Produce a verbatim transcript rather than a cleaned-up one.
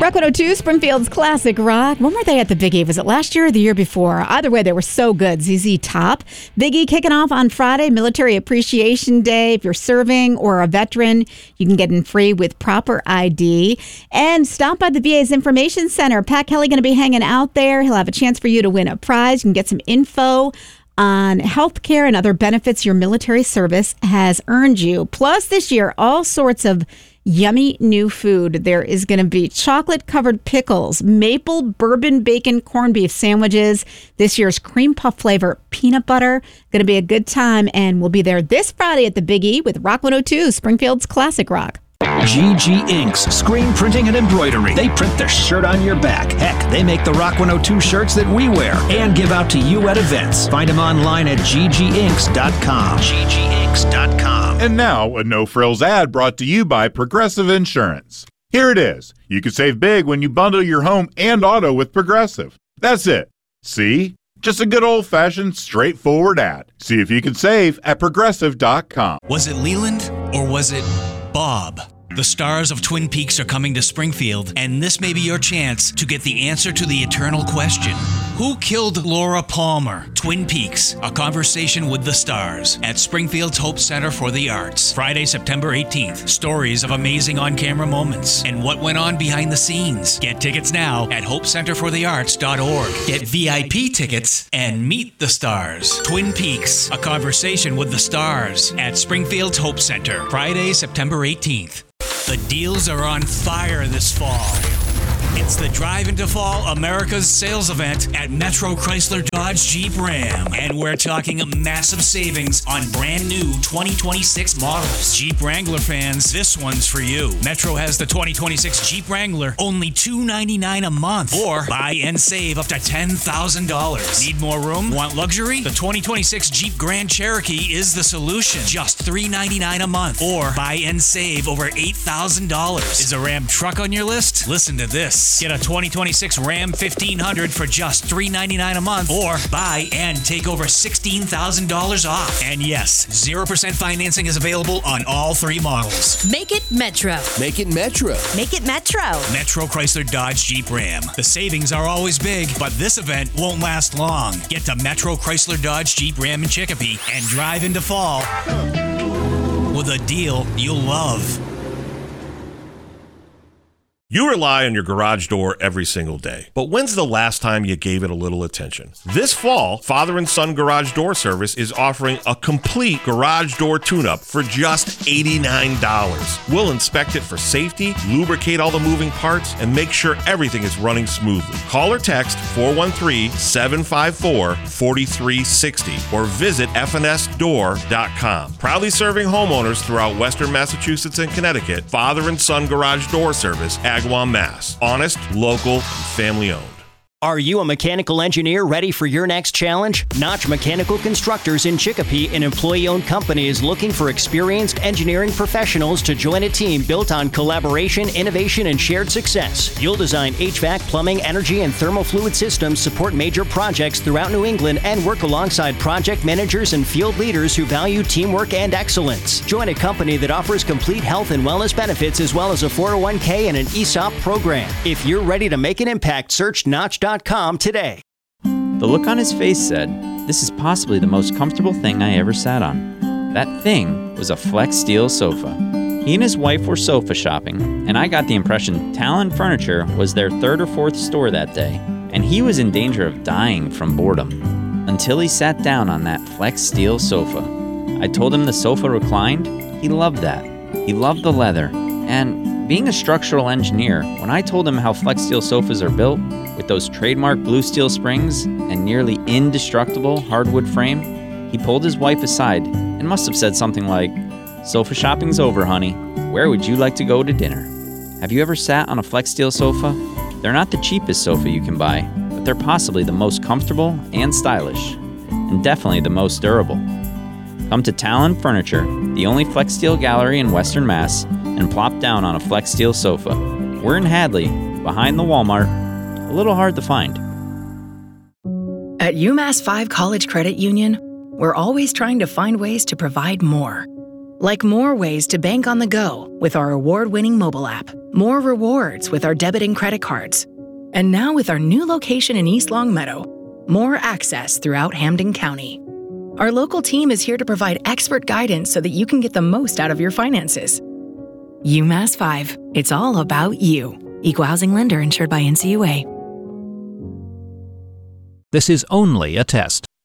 Rock one oh two, Springfield's Classic Rock. When were they at the Big E? Was it last year or the year before? Either way, they were so good. Z Z Top. Big E kicking off on Friday, Military Appreciation Day. If you're serving or a veteran, you can get in free with proper I D. And stop by the V A's Information Center. Pat Kelly going to be hanging out there. He'll have a chance for you to win a prize. You can get some info on health care and other benefits your military service has earned you. Plus, this year, all sorts of yummy new food. There is going to be chocolate-covered pickles, maple bourbon bacon corned beef sandwiches, this year's cream puff flavor peanut butter. Going to be a good time, and we'll be there this Friday at the Big E with Rock one oh two, Springfield's Classic Rock. G G Inks, screen printing and embroidery. They print the shirt on your back. Heck, they make the Rock one oh two shirts that we wear and give out to you at events. Find them online at g g inks dot com. g g inks dot com. And now, a no-frills ad brought to you by Progressive Insurance. Here it is. You can save big when you bundle your home and auto with Progressive. That's it. See? Just a good old-fashioned, straightforward ad. See if you can save at progressive dot com. Was it Leland or was it Bob? The stars of Twin Peaks are coming to Springfield, and this may be your chance to get the answer to the eternal question. Who killed Laura Palmer? Twin Peaks, a conversation with the stars at Springfield's Hope Center for the Arts. Friday, September eighteenth. Stories of amazing on-camera moments and what went on behind the scenes. Get tickets now at hope center for the arts dot org. Get V I P tickets and meet the stars. Twin Peaks, a conversation with the stars at Springfield's Hope Center. Friday, September eighteenth. The deals are on fire this fall. It's the Drive into Fall America's sales event at Metro Chrysler Dodge Jeep Ram. And we're talking massive savings on brand new twenty twenty-six models. Jeep Wrangler fans, this one's for you. Metro has the twenty twenty-six Jeep Wrangler, only two hundred ninety-nine dollars a month. Or buy and save up to ten thousand dollars. Need more room? Want luxury? The twenty twenty-six Jeep Grand Cherokee is the solution. Just three hundred ninety-nine dollars a month. Or buy and save over eight thousand dollars. Is a Ram truck on your list? Listen to this. Get a twenty twenty-six Ram fifteen hundred for just three hundred ninety-nine dollars a month, or buy and take over sixteen thousand dollars off. And yes, zero percent financing is available on all three models. Make it Metro. Make it Metro. Make it Metro. Metro Chrysler Dodge Jeep Ram. The savings are always big, but this event won't last long. Get to Metro Chrysler Dodge Jeep Ram in Chicopee and drive into fall with a deal you'll love. You rely on your garage door every single day, but when's the last time you gave it a little attention? This fall, Father and Son Garage Door Service is offering a complete garage door tune-up for just eighty-nine dollars. We'll inspect it for safety, lubricate all the moving parts, and make sure everything is running smoothly. Call or text four one three, seven five four, four three six zero or visit f n s door dot com. Proudly serving homeowners throughout Western Massachusetts and Connecticut, Father and Son Garage Door Service, Agawam, Mass. Honest, local, and family owned. Are you a mechanical engineer ready for your next challenge? Notch Mechanical Constructors in Chicopee, an employee-owned company, is looking for experienced engineering professionals to join a team built on collaboration, innovation, and shared success. You'll design H V A C, plumbing, energy, and thermal fluid systems, support major projects throughout New England, and work alongside project managers and field leaders who value teamwork and excellence. Join a company that offers complete health and wellness benefits as well as a four oh one k and an E S O P program. If you're ready to make an impact, search Notch dot com today. The look on his face said, "This is possibly the most comfortable thing I ever sat on." That thing was a Flex Steel sofa. He and his wife were sofa shopping, and I got the impression Talon Furniture was their third or fourth store that day, and he was in danger of dying from boredom. Until he sat down on that Flex Steel sofa. I told him the sofa reclined. He loved that. He loved the leather. And being a structural engineer, when I told him how Flex Steel sofas are built, with those trademark blue steel springs and nearly indestructible hardwood frame, he pulled his wife aside and must have said something like, "Sofa shopping's over, honey. Where would you like to go to dinner?" Have you ever sat on a Flex Steel sofa? They're not the cheapest sofa you can buy, but they're possibly the most comfortable and stylish, and definitely the most durable. Come to Talon Furniture, the only Flex Steel gallery in Western Mass, and plop down on a Flex Steel sofa. We're in Hadley, behind the Walmart. A little hard to find. At UMass five College Credit Union, we're always trying to find ways to provide more. Like more ways to bank on the go with our award-winning mobile app, more rewards with our debit and credit cards, and now with our new location in East Longmeadow, more access throughout Hampden County. Our local team is here to provide expert guidance so that you can get the most out of your finances. UMass five, it's all about you. Equal housing lender insured by N C U A. This is only a test.